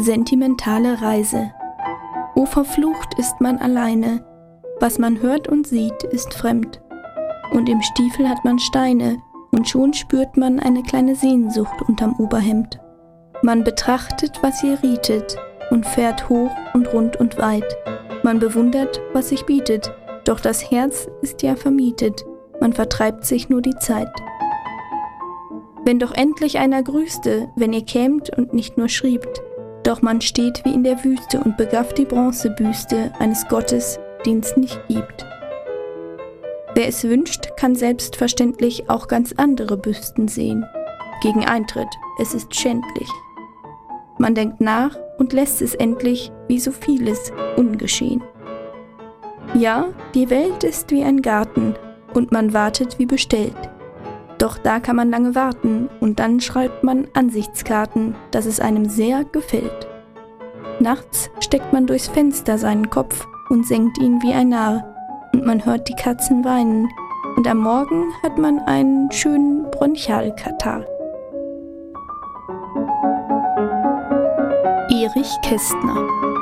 Sentimentale Reise. O verflucht ist man alleine, was man hört und sieht, ist fremd. Und im Stiefel hat man Steine, und schon spürt man eine kleine Sehnsucht unterm Oberhemd. Man betrachtet, was ihr rietet, und fährt hoch und rund und weit. Man bewundert, was sich bietet, doch das Herz ist ja vermietet, man vertreibt sich nur die Zeit. Wenn doch endlich einer grüßte, wenn ihr kämt und nicht nur schriebt, doch man steht wie in der Wüste und begafft die Bronzebüste eines Gottes, den's nicht gibt. Wer es wünscht, kann selbstverständlich auch ganz andere Büsten sehen. Gegen Eintritt, es ist schändlich. Man denkt nach und lässt es endlich, wie so vieles, ungeschehen. Ja, die Welt ist wie ein Garten und man wartet wie bestellt. Doch da kann man lange warten und dann schreibt man Ansichtskarten, dass es einem sehr gefällt. Nachts steckt man durchs Fenster seinen Kopf und senkt ihn wie ein Narr und man hört die Katzen weinen und am Morgen hat man einen schönen Bronchialkatarrh. Erich Kästner.